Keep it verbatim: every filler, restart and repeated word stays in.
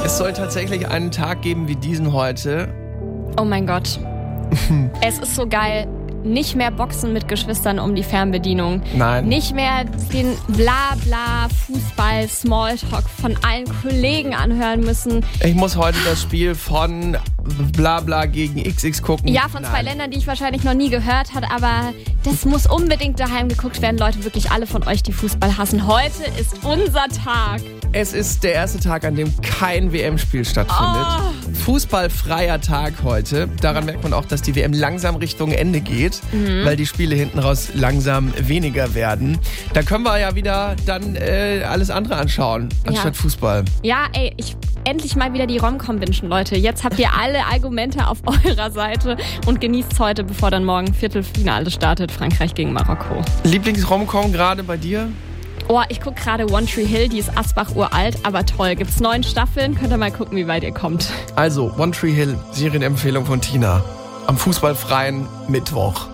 Es soll tatsächlich einen Tag geben wie diesen heute. Oh mein Gott. Es ist so geil. Nicht mehr Boxen mit Geschwistern um die Fernbedienung. Nein. Nicht mehr den Blabla, Fußball, Smalltalk von allen Kollegen anhören müssen. Ich muss heute das Spiel von Blabla gegen X X gucken. Ja, von Nein. zwei Ländern, die ich wahrscheinlich noch nie gehört habe, aber das muss unbedingt daheim geguckt werden. Leute, wirklich alle von euch, die Fußball hassen. Heute ist unser Tag. Es ist der erste Tag, an dem kein W M-Spiel stattfindet. Oh. Fußballfreier Tag heute. Daran merkt man auch, dass die W M langsam Richtung Ende geht, mhm. weil die Spiele hinten raus langsam weniger werden. Da können wir ja wieder dann äh, alles andere anschauen, anstatt ja. Fußball. Ja, ey, ich endlich mal wieder die Rom-Com wünschen, Leute. Jetzt habt ihr alle Argumente auf eurer Seite und genießt's heute, bevor dann morgen Viertelfinale startet, Frankreich gegen Marokko. Lieblings-Rom-Com gerade bei dir? Oh, ich gucke gerade One Tree Hill, die ist Asbach uralt, aber toll. Gibt's neun Staffeln, könnt ihr mal gucken, wie weit ihr kommt. Also, One Tree Hill, Serienempfehlung von Tina. Am fußballfreien Mittwoch.